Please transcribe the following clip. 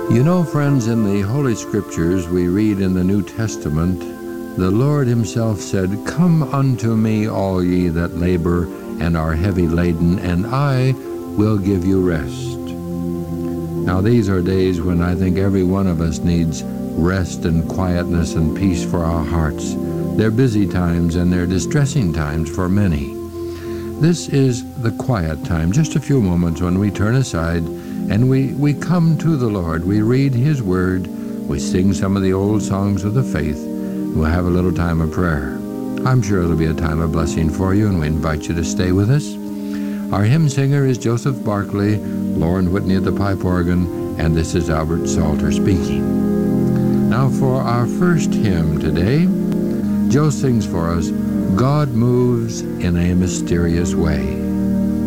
You know, friends, in the Holy Scriptures we read in the New Testament, the Lord himself said, "Come unto me, all ye that labor and are heavy laden, and I will give you rest." Now, these are days when I think every one of us needs rest and quietness and peace for our hearts. They're busy times and they're distressing times for many. This is the quiet time, just a few moments when we turn aside and we come to the Lord. We read his word, we sing some of the old songs of the faith, we'll have a little time of prayer. I'm sure it'll be a time of blessing for you, and we invite you to stay with us. Our hymn singer is Joseph Barkley, Lauren Whitney at the pipe organ, and this is Albert Salter speaking. Now for our first hymn today, Joe sings for us, "God Moves in a Mysterious Way."